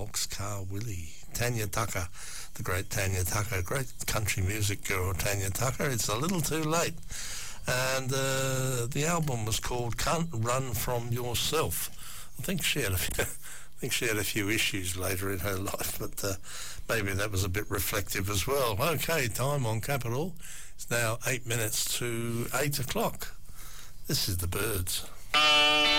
Boxcar Willie. Tanya Tucker, the great Tanya Tucker, great country music girl Tanya Tucker. It's a little too late. And the album was called Can't Run From Yourself. I think she had a few issues later in her life, but maybe that was a bit reflective as well. Okay, time on Capital. It's now 8 minutes to 8 o'clock. This is the Byrds.